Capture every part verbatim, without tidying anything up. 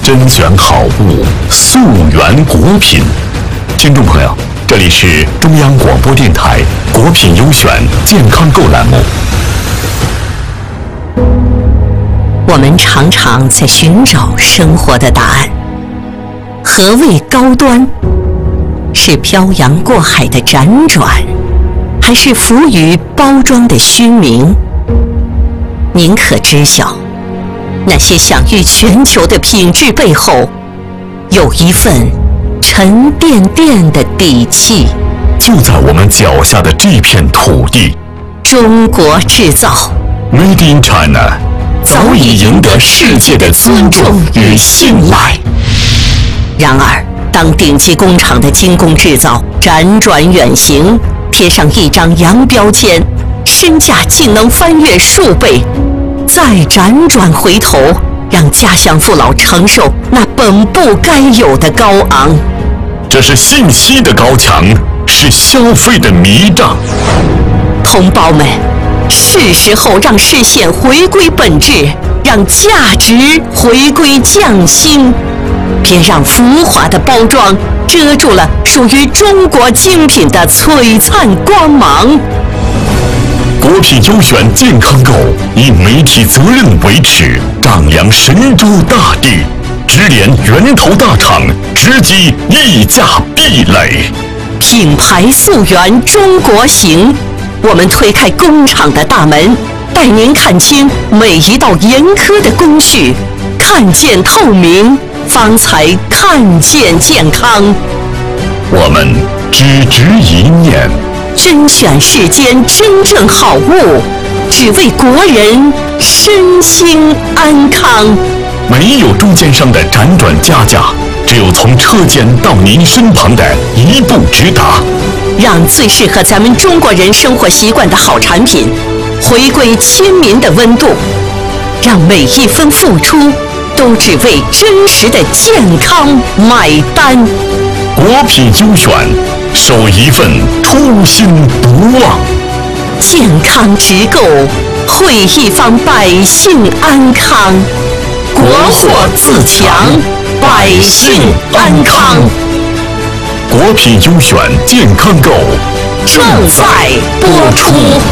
甄选好物，溯源国品。听众朋友，这里是中央广播电台国品优选健康购栏目。 我们常常在寻找生活的答案。何谓高端？是漂洋过海的辗转，还是浮于包装的虚名？您可知晓，那些享誉全球的品质背后，有一份沉甸甸的底气。 就在我们脚下的这片土地， 中国制造 Made in China 早已赢得世界的尊重与信赖。 然而，当顶级工厂的精工制造辗转远行，贴上一张洋标签，身价竟能翻越数倍，再辗转回头，让家乡父老承受那本不该有的高昂。 这是信息的高墙，是消费的迷障。 同胞们，是时候让视线回归本质，让价值回归匠心。别让浮华的包装遮住了属于中国精品的璀璨光芒。 国品优选健康购以媒体责任为耻，丈量神州大地，直连源头大厂，直击溢价壁垒。 品牌溯源中国行，我们推开工厂的大门，带您看清每一道严苛的工序，看见透明，方才看见健康。 我们只执一念， 甄选世间真正好物，只为国人身心安康。 没有中间商的辗转加价，只有从车间到您身旁的一步直达。 让最适合咱们中国人生活习惯的好产品回归亲民的温度，让每一分付出都只为真实的健康买单。 国品优选，守一份初心不忘。 健康直购，惠一方百姓安康。国货自强，百姓安康。 国品优选健康购正在播出。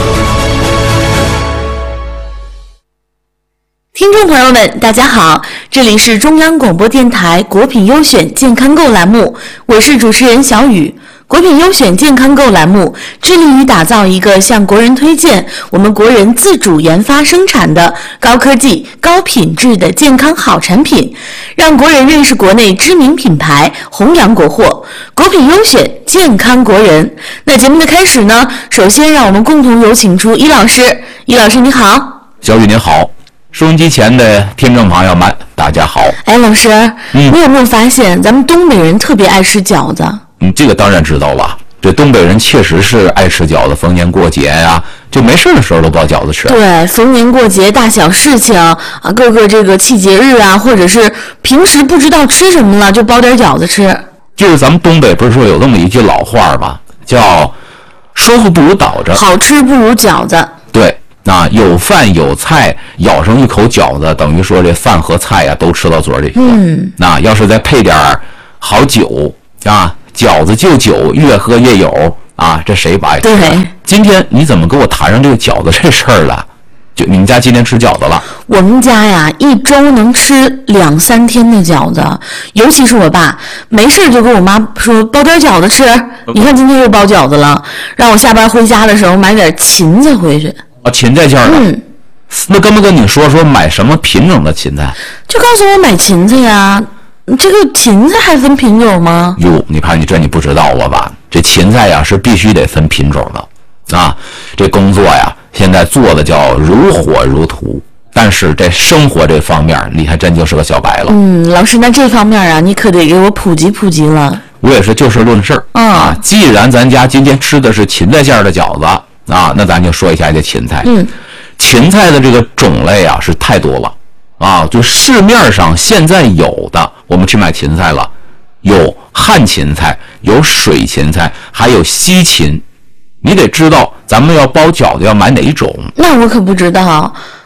听众朋友们，大家好，这里是中央广播电台国品优选健康购栏目，我是主持人小雨。国品优选健康购栏目致力于打造一个向国人推荐我们国人自主研发生产的高科技、高品质的健康好产品，让国人认识国内知名品牌，弘扬国货。国品优选健康国人。那节目的开始呢，首先让我们共同有请出伊老师。伊老师你好。 小雨你好，收音机前的听众朋友们大家好。 哎，老师，嗯，你有没有发现咱们东北人特别爱吃饺子？ 嗯，这个当然知道了。这东北人确实是爱吃饺子，逢年过节呀、啊，就没事的时候都包饺子吃。 对，逢年过节大小事情啊，各个这个庆节日啊，或者是平时不知道吃什么了，就包点饺子吃。 就是咱们东北不是说有这么一句老话吗？叫说话不如倒着， 好吃不如饺子。 对，啊，有饭有菜，咬上一口饺子，等于说这饭和菜呀、啊、都吃到嘴里去了。嗯，那要是再配点好酒啊。饺子就酒，越喝越有啊！这谁不爱吃？ 对， 今天你怎么跟我谈上这个饺子这事儿了？就你们家今天吃饺子了？ 我们家呀，一周能吃两三天的饺子，尤其是我爸，没事就跟我妈说包点饺子吃。你看今天又包饺子了，让我下班回家的时候买点芹菜回去。 啊，芹菜馅儿的。嗯，那跟不跟你说说买什么品种的芹菜？ 就告诉我买芹菜呀。这个芹菜还分品种吗？ 哟，你看你这你不知道了吧？这芹菜呀是必须得分品种的啊！这工作呀现在做的叫如火如荼，但是这生活这方面你还真就是个小白了。 嗯，老师，那这方面啊你可得给我普及普及了。 我也是就事论事、嗯、啊！既然咱家今天吃的是芹菜馅的饺子啊，那咱就说一下这芹菜。嗯，芹菜的这个种类啊是太多了。啊，就市面上现在有的，我们去买芹菜了，有旱芹菜，有水芹菜，还有西芹。你得知道，咱们要包饺子要买哪一种。 那我可不知道。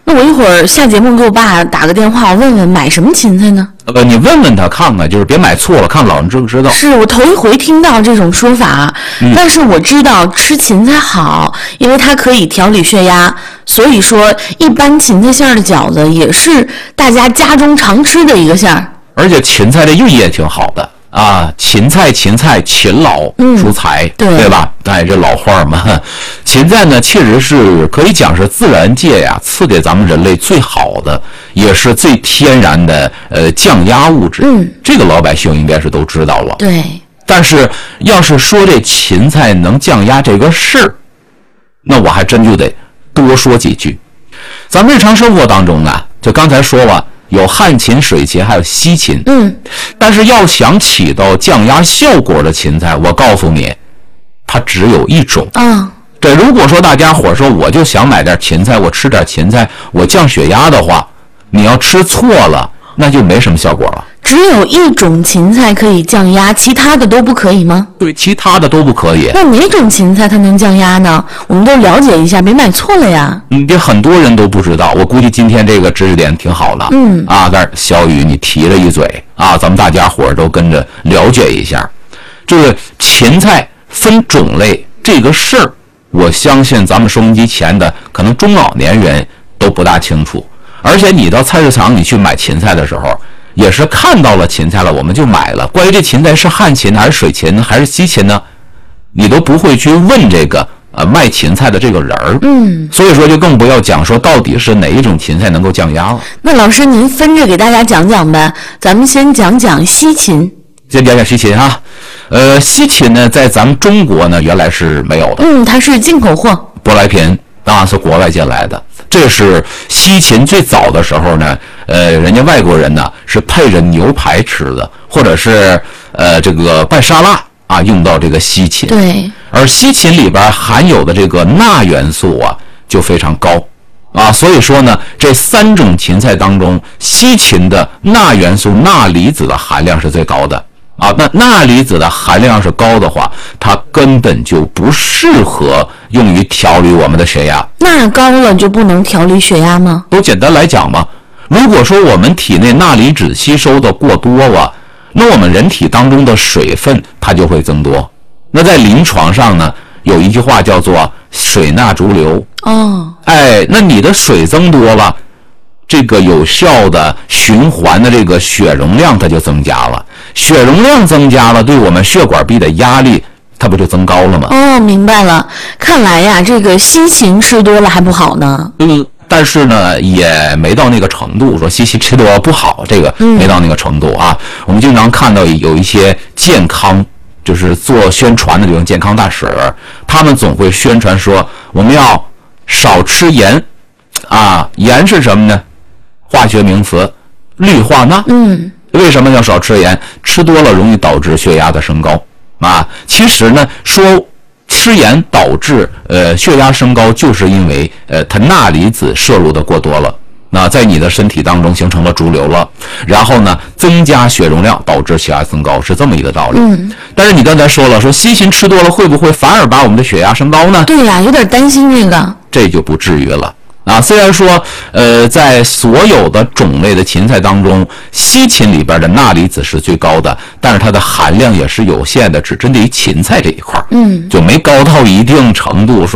那我一会儿下节目给我爸打个电话，我问问买什么芹菜呢？ 呃，你问问他看看，就是别买错了，看老人知不知道。 是我头一回听到这种说法，嗯、但是我知道吃芹菜好，因为它可以调理血压，所以说一般芹菜馅儿的饺子也是大家家中常吃的一个馅儿。 而且芹菜的寓意也挺好的啊，芹菜芹菜勤劳出财、嗯，对对吧？哎，这老话嘛。芹菜呢，确实是可以讲是自然界呀赐给咱们人类最好的，也是最天然的呃降压物质。嗯，这个老百姓应该是都知道了。 对。 但是要是说这芹菜能降压这个事，那我还真就得多说几句。咱们日常生活当中啊，就刚才说了。有旱芹、水芹，还有西芹。嗯，但是要想起到降压效果的芹菜，我告诉你，它只有一种。嗯，对。如果说大家伙说我就想买点芹菜，我吃点芹菜，我降血压的话，你要吃错了，那就没什么效果了。 只有一种芹菜可以降压，其他的都不可以吗？ 对，其他的都不可以。 那哪种芹菜它能降压呢？我们都了解一下，别买错了呀。 嗯，这很多人都不知道。我估计今天这个知识点挺好的。嗯啊，但是小雨你提了一嘴啊，咱们大家伙都跟着了解一下。这个芹菜分种类这个事儿，我相信咱们收音机前的可能中老年人都不大清楚。而且你到菜市场你去买芹菜的时候，也是看到了芹菜了，我们就买了。关于这芹菜是旱芹还是水芹还是西芹呢，你都不会去问这个呃卖芹菜的这个人儿。嗯，所以说就更不要讲说到底是哪一种芹菜能够降压了。 那老师您分着给大家讲讲呗，咱们先讲讲西芹。 先讲讲西芹哈，呃，西芹呢在咱们中国呢原来是没有的。 嗯，它是进口货， 舶来品，当然是国外进来的。这是西芹最早的时候呢，呃，人家外国人呢是配着牛排吃的，或者是呃这个拌沙拉啊，用到这个西芹。 对。 而西芹里边含有的这个钠元素啊就非常高啊，所以说呢，这三种芹菜当中，西芹的钠元素钠离子的含量是最高的。啊，那钠离子的含量是高的话，它根本就不适合用于调理我们的血压。 钠高了就不能调理血压吗？ 都简单来讲嘛，如果说我们体内钠离子吸收的过多了，那我们人体当中的水分它就会增多。那在临床上呢，有一句话叫做水钠逐流。哦，哎，那你的水增多了，这个有效的循环的这个血容量它就增加了，血容量增加了，对我们血管壁的压力它不就增高了吗？ 哦，明白了。看来呀，这个西芹吃多了还不好呢。 嗯，但是呢，也没到那个程度，说西芹吃多了不好，这个没到那个程度啊。嗯、我们经常看到有一些健康，就是做宣传的这种健康大使，他们总会宣传说我们要少吃盐啊，盐是什么呢？化学名词，氯化钠。嗯，为什么要少吃盐？吃多了容易导致血压的升高啊。其实呢，说吃盐导致呃血压升高，就是因为呃它钠离子摄入的过多了，那在你的身体当中形成了逐流了，然后呢增加血容量，导致血压增高，是这么一个道理。嗯。但是你刚才说了，说西芹吃多了会不会反而把我们的血压升高呢？ 对呀、啊，有点担心这个。 这就不至于了。啊，虽然说，呃，在所有的种类的芹菜当中，西芹里边的钠离子是最高的，但是它的含量也是有限的，只针对于芹菜这一块，嗯，就没高到一定程度说。